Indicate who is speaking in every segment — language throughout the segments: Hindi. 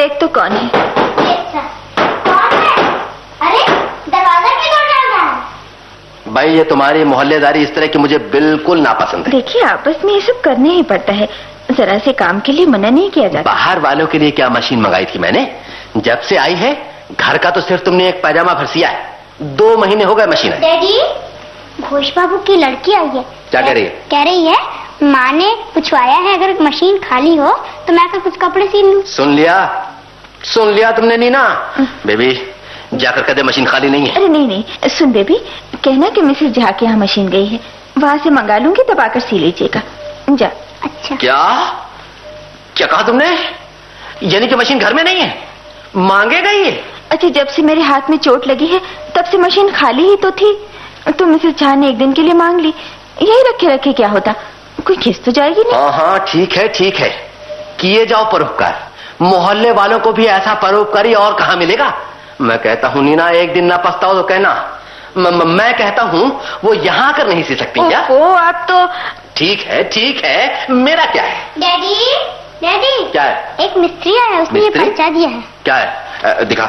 Speaker 1: देख तो कौन है।
Speaker 2: कौन है? अरे दरवाजा क्यों तोड़ डाल रहा है?
Speaker 3: भाई ये तुम्हारी मोहल्लेदारी इस तरह की मुझे बिल्कुल नापसंद है।
Speaker 1: देखिए आपस में ये सब करना ही पड़ता है, जरा से काम के लिए मना नहीं किया जाता।
Speaker 3: बाहर वालों के लिए क्या मशीन मंगाई थी मैंने, जब से आई है घर का तो सिर्फ तुमने एक पैजामा भर सिया है। 2 महीने हो गए मशीन है।
Speaker 2: डैडी, घोष बाबू की लड़की आई है।
Speaker 3: क्या कह रही है?
Speaker 2: कह रही है माँ ने पूछवाया है अगर मशीन खाली हो तो मैं आकर कुछ कपड़े सिल लूं।
Speaker 3: सुन लिया तुमने नीना? बेबी जाकर कह दे मशीन खाली नहीं है।
Speaker 1: अरे नहीं, सुन बेबी, कहना कि मिसेस झा के यहाँ मशीन गई है, वहाँ से मंगा लूंगी तब आकर सी लीजिएगा। जा।
Speaker 2: अच्छा।
Speaker 3: क्या कहा तुमने? यानी कि मशीन घर में नहीं है, मांगे गई है?
Speaker 1: अच्छा, जब से मेरे हाथ में चोट लगी है तब से मशीन खाली ही तो थी, तो मिसेस झा ने एक दिन के लिए मांग ली। यही रखे क्या होता, कोई खिस तो जाएगी नहीं।
Speaker 3: हाँ ठीक है, किए जाओ परोपकार। मोहल्ले वालों को भी ऐसा परोपकारी और कहाँ मिलेगा। मैं कहता हूँ नीना, एक दिन ना पछताओ तो कहना। मैं कहता हूँ वो यहाँ कर नहीं सी सकती क्या?
Speaker 1: आप तो
Speaker 3: ठीक है, मेरा क्या है?
Speaker 2: डैडी
Speaker 3: क्या है?
Speaker 2: एक मिस्त्री आया है, उसने ये पर्चा दिया है।
Speaker 3: क्या है? दिखा।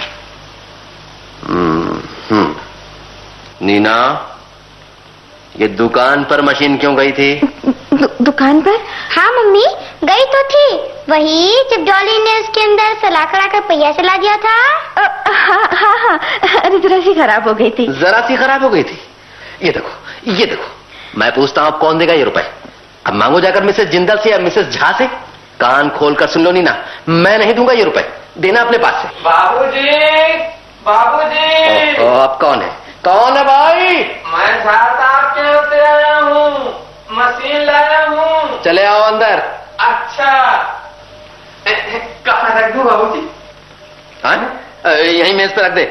Speaker 3: नीना, ये दुकान पर मशीन क्यों गई थी?
Speaker 1: दुकान पर?
Speaker 2: हाँ मम्मी, गई तो थी, वही जब डॉली ने उसके अंदर सलाखड़ आकर पहिया चला दिया था।
Speaker 1: हाँ, अरे जरा सी खराब हो गई थी।
Speaker 3: ये देखो, मैं पूछता हूँ अब कौन देगा ये रुपए? अब मांगो जाकर मिसेस जिंदल से या मिसेस झा से। कान खोल कर सुन लो नीना, मैं नहीं दूंगा ये रुपए, देना अपने पास से।
Speaker 4: बाबूजी।
Speaker 3: अब कौन है भाई?
Speaker 4: मैं झा साहब के होते आया हूँ, मशीन लाया हूँ।
Speaker 3: चले आओ अंदर।
Speaker 4: अच्छा, कहाँ रख दूं बाबूजी?
Speaker 3: यही मेज पे रख दे।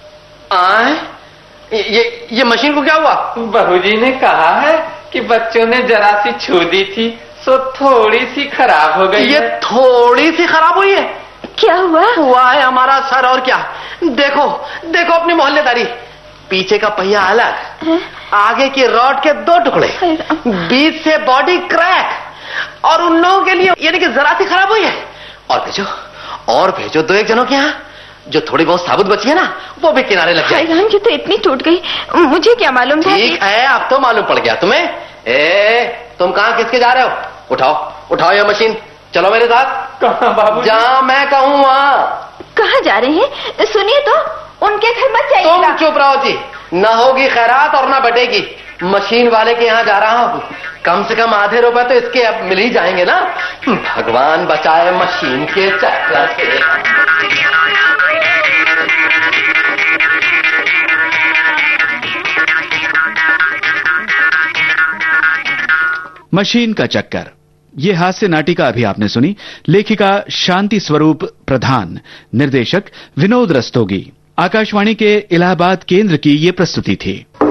Speaker 3: ये मशीन को क्या हुआ?
Speaker 4: बहूजी ने कहा है कि बच्चों ने जरा सी छू दी थी, सो थोड़ी सी खराब हो गई।
Speaker 3: ये थोड़ी सी खराब हुई है?
Speaker 1: क्या हुआ
Speaker 3: है हमारा सर, और क्या। देखो अपनी मोहल्लेदारी, पीछे का पहिया अलग, आगे की रॉड के 2 टुकड़े, बीच से बॉडी क्रैक, और उन लोगों के लिए यानी कि जरा सी खराब हुई है। और भेजो 2-1 जनों के यहाँ, जो थोड़ी बहुत साबुत बची है ना, वो भी किनारे लग जाए।
Speaker 1: ये तो इतनी टूट गई, मुझे क्या मालूम था।
Speaker 3: ठीक है, अब तो मालूम पड़ गया तुम्हें। तुम कहाँ किसके जा रहे हो? उठाओ ये मशीन, चलो मेरे साथ।
Speaker 4: कहाँ बाबू?
Speaker 3: जहाँ मैं कहूँ वहाँ।
Speaker 1: कहाँ जा रहे हैं? सुनिए तो, उनके घर मत जाइएगा।
Speaker 3: तुम चुप रहो जी, ना होगी खैरात और ना बटेगी। मशीन वाले के यहाँ जा रहा हूँ, कम से कम आधे रुपए तो इसके अब मिल ही जाएंगे ना। भगवान बचाए मशीन के चक्कर से।
Speaker 5: मशीन का चक्कर, ये हास्य नाटिका अभी आपने सुनी। लेखिका शांति स्वरूप प्रधान, निर्देशक विनोद रस्तोगी। आकाशवाणी के इलाहाबाद केंद्र की ये प्रस्तुति थी।